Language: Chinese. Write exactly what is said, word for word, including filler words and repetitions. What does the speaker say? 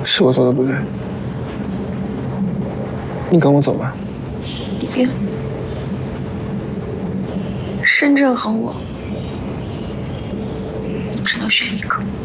是我做的不对，你跟我走吧。 你别，深圳和我，你只能选一个。